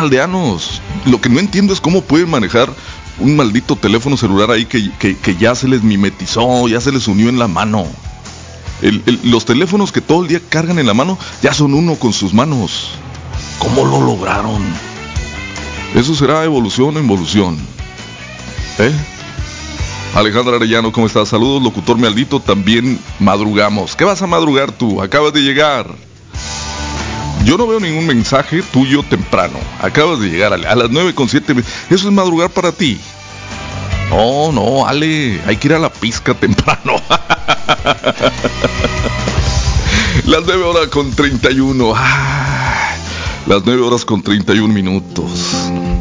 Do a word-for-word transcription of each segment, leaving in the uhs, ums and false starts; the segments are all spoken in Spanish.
aldeanos. Lo que no entiendo es cómo pueden manejar un maldito teléfono celular ahí que, que, que ya se les mimetizó, ya se les unió en la mano. El, el, los teléfonos que todo el día cargan en la mano ya son uno con sus manos. ¿Cómo lo lograron? Eso será evolución o involución. ¿Eh? Alejandra Arellano, ¿cómo estás? Saludos, locutor maldito, también madrugamos. ¿Qué vas a madrugar tú? Acabas de llegar. Yo no veo ningún mensaje tuyo temprano. Acabas de llegar, Ale, a las nueve con siete. Eso es madrugar para ti. No, no, Ale, hay que ir a la pizca temprano. Las nueve horas con treinta y uno. Ah, las nueve horas con treinta y un minutos.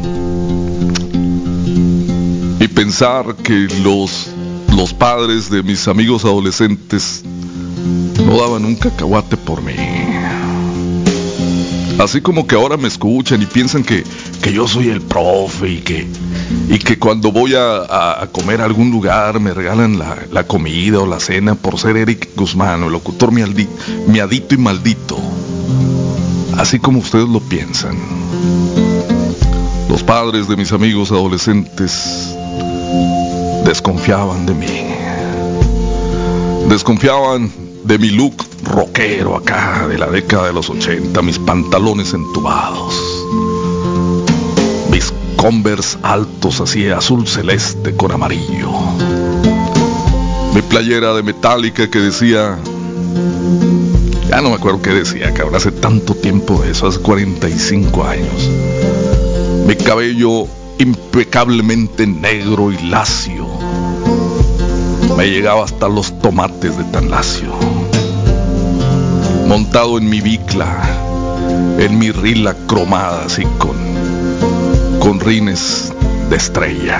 Y pensar que los, los padres de mis amigos adolescentes no daban un cacahuate por mí. Así como que ahora me escuchan y piensan que, que yo soy el profe y que, y que cuando voy a, a, a comer a algún lugar me regalan la, la comida o la cena por ser Eric Guzmán, el locutor mialdi, miadito y maldito. Así como ustedes lo piensan. Los padres de mis amigos adolescentes desconfiaban de mí. Desconfiaban de mi look rockero acá de la década de los ochenta, mis pantalones entubados, mis Converse altos así azul celeste con amarillo, mi playera de Metallica que decía, ya no me acuerdo qué decía, cabrón, hace tanto tiempo de eso, hace cuarenta y cinco años, mi cabello impecablemente negro y lacio, me llegaba hasta los tomates de tan lacio. Montado en mi bicla, en mi rila cromada, así con, con rines de estrella.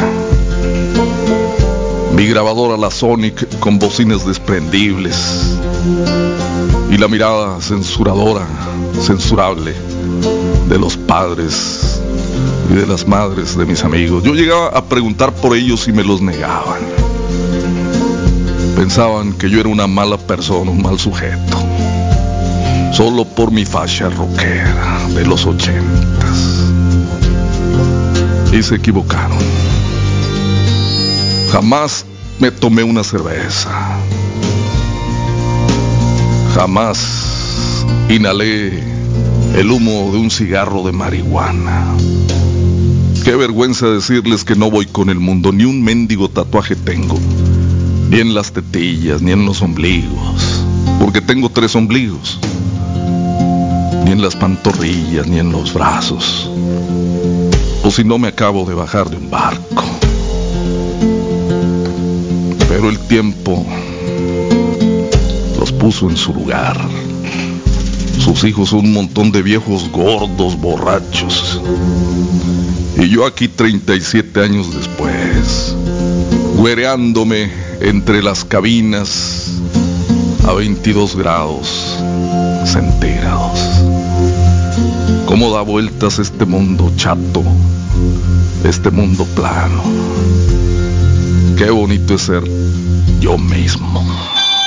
Mi grabadora la Sonic con bocinas desprendibles. Y la mirada censuradora, censurable, de los padres y de las madres de mis amigos. Yo llegaba a preguntar por ellos y me los negaban. Pensaban que yo era una mala persona, un mal sujeto. Solo por mi facha rockera de los ochentas. Y se equivocaron. Jamás me tomé una cerveza. Jamás inhalé el humo de un cigarro de marihuana. Qué vergüenza decirles que no voy con el mundo. Ni un mendigo tatuaje tengo. Ni en las tetillas, ni en los ombligos. Porque tengo tres ombligos. Ni en las pantorrillas, ni en los brazos. O si no me acabo de bajar de un barco. Pero el tiempo los puso en su lugar. Sus hijos son un montón de viejos gordos, borrachos. Y yo aquí treinta y siete años después, güereándome entre las cabinas a veintidós grados centígrados. Cómo da vueltas este mundo chato, este mundo plano. Qué bonito es ser yo mismo.